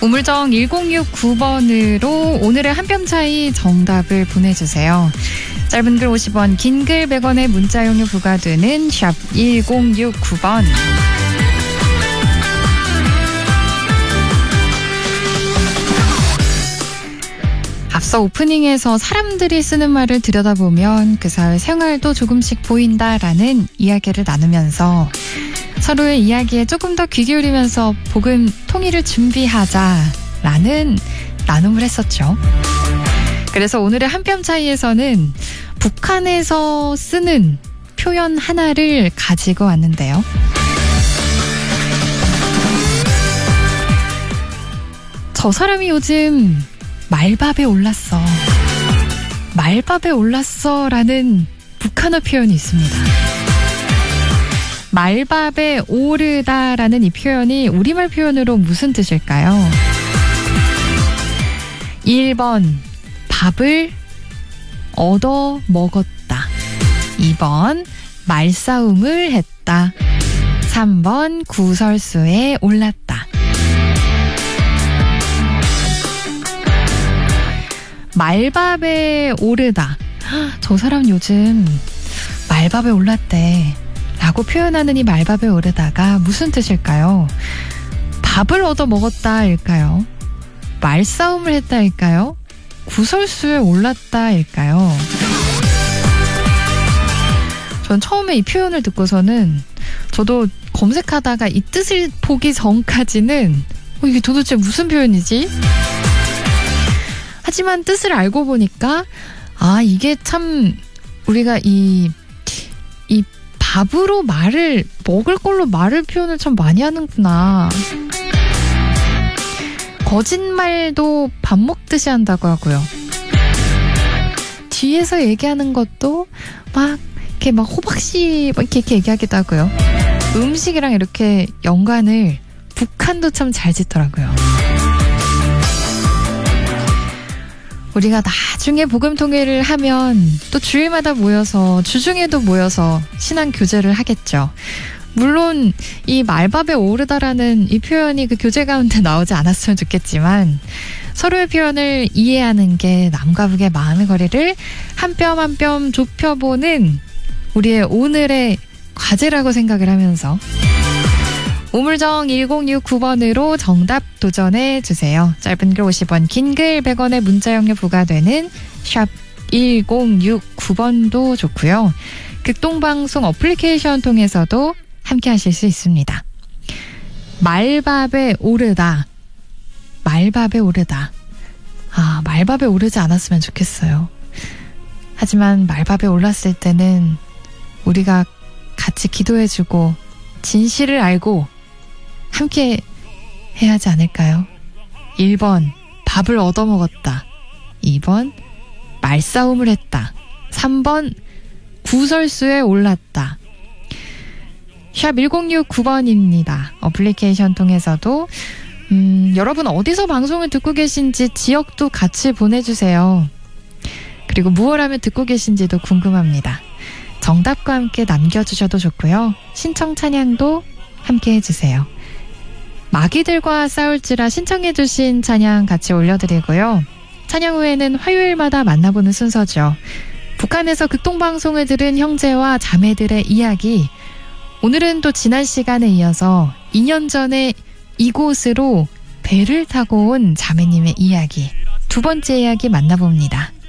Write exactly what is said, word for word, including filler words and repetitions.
우물정 일공육구 번으로 오늘의 한 뼘 차이 정답을 보내주세요. 짧은 글 오십 원, 긴 글 백 원의 문자 용료 부과되는 샵 일공육구 번. 앞서 오프닝에서 사람들이 쓰는 말을 들여다보면 그 사회 생활도 조금씩 보인다라는 이야기를 나누면서 서로의 이야기에 조금 더 귀 기울이면서 복음 통일을 준비하자라는 나눔을 했었죠. 그래서 오늘의 한 뼘 차이에서는 북한에서 쓰는 표현 하나를 가지고 왔는데요. 저 사람이 요즘 말밥에 올랐어. 말밥에 올랐어 라는 북한어 표현이 있습니다. 말밥에 오르다라는 이 표현이 우리말 표현으로 무슨 뜻일까요? 일 번 밥을 얻어 먹었다. 이 번 말싸움을 했다. 삼 번 구설수에 올랐다. 말밥에 오르다. 저 사람 요즘 말밥에 올랐대 라고 표현하는 이 말밥에 오르다가 무슨 뜻일까요? 밥을 얻어 먹었다일까요? 말싸움을 했다일까요? 구설수에 올랐다일까요? 전 처음에 이 표현을 듣고서는 저도 검색하다가 이 뜻을 보기 전까지는 어, 이게 도대체 무슨 표현이지? 하지만 뜻을 알고 보니까 아 이게 참 우리가 이, 이 밥으로 말을 먹을 걸로 말을 표현을 참 많이 하는구나. 거짓말도 밥 먹듯이 한다고 하고요. 뒤에서 얘기하는 것도 막 이렇게 막 호박씨 막 이렇게, 이렇게 얘기하기도 하고요. 음식이랑 이렇게 연관을 북한도 참 잘 짓더라고요. 우리가 나중에 복음 통일을 하면 또 주일마다 모여서 주중에도 모여서 신앙 교제를 하겠죠. 물론 이 말밥에 오르다라는 이 표현이 그 교제 가운데 나오지 않았으면 좋겠지만 서로의 표현을 이해하는 게 남과 북의 마음의 거리를 한 뼘 한 뼘 좁혀보는 우리의 오늘의 과제라고 생각을 하면서 우물정 일공육구 번으로 정답 도전해주세요. 짧은 글 오십 원, 긴 글 백 원의 문자 용료 부과되는 샵 일공육구 번도 좋고요. 극동방송 어플리케이션 통해서도 함께 하실 수 있습니다. 말밥에 오르다. 말밥에 오르다. 아, 말밥에 오르지 않았으면 좋겠어요. 하지만 말밥에 올랐을 때는 우리가 같이 기도해주고 진실을 알고 함께 해야 하지 않을까요? 일 번 밥을 얻어먹었다. 이 번 말싸움을 했다. 삼 번 구설수에 올랐다. 샵 일공육구 번입니다. 어플리케이션 통해서도 음, 여러분 어디서 방송을 듣고 계신지 지역도 같이 보내주세요. 그리고 무엇 하면 듣고 계신지도 궁금합니다. 정답과 함께 남겨주셔도 좋고요. 신청 찬양도 함께 해주세요. 마귀들과 싸울지라 신청해주신 찬양 같이 올려드리고요. 찬양 후에는 화요일마다 만나보는 순서죠. 북한에서 극동방송을 들은 형제와 자매들의 이야기. 오늘은 또 지난 시간에 이어서 이 년 전에 이곳으로 배를 타고 온 자매님의 이야기. 두 번째 이야기 만나봅니다.